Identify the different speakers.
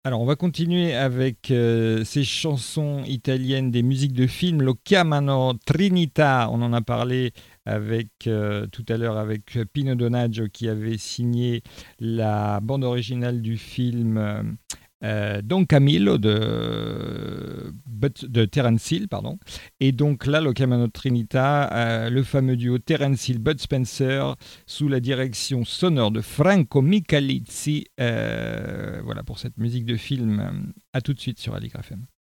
Speaker 1: Alors, on va continuer avec ces chansons italiennes des musiques de film. Lo chiamano Trinità. On en a parlé avec, tout à l'heure avec Pino Donaggio qui avait signé la bande originale du film Don Camillo de Terence Hill. Pardon. Et donc là, Lo chiamano Trinità, le fameux duo Terence Hill-Bud Spencer sous la direction sonore de Franco Michalizzi. Voilà pour cette musique de film. À tout de suite sur Aligre FM.